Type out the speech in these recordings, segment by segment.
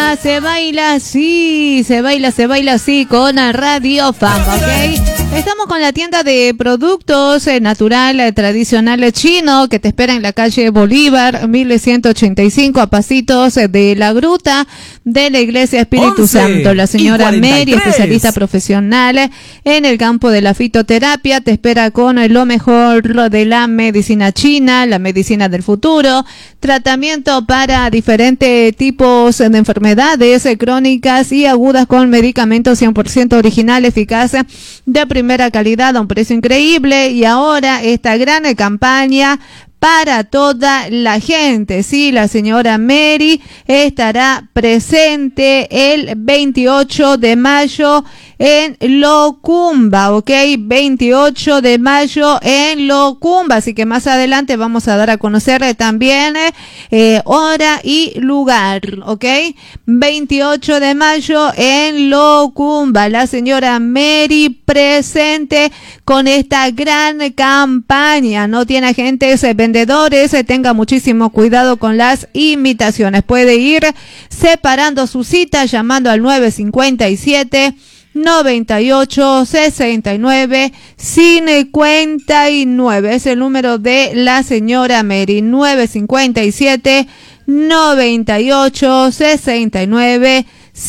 se baila así con Radio Fama, ¿ok? Estamos con la tienda de productos natural, tradicional chino que te espera en la calle Bolívar, 1185, a pasitos de la gruta de la Iglesia Espíritu Santo. La señora Mary, especialista profesional en el campo de la fitoterapia, te espera con lo mejor de la medicina china, la medicina del futuro, tratamiento para diferentes tipos de enfermedades crónicas y agudas con medicamentos 100% original, eficaz, de primera calidad a un precio increíble. Y ahora esta gran campaña para toda la gente, sí, la señora Mary estará presente el 28 de mayo en Locumba, ¿ok? 28 de mayo en Locumba, así que más adelante vamos a dar a conocer también hora y lugar, ¿ok? 28 de mayo en Locumba, la señora Mary presente con esta gran campaña. No tiene agentes vendedores, tenga muchísimo cuidado con las imitaciones. Puede ir separando su cita llamando al 957 98 69 59. Es el número de la señora Mary. 957 98 69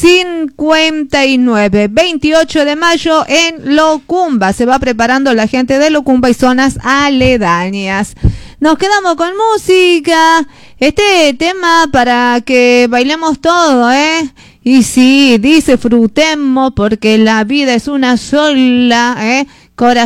59. 28 de mayo en Locumba. Se va preparando la gente de Locumba y zonas aledañas. Nos quedamos con música. Este tema para que bailemos todo, ¿eh? Y sí, disfrutemos porque la vida es una sola, ¿eh? Corazón.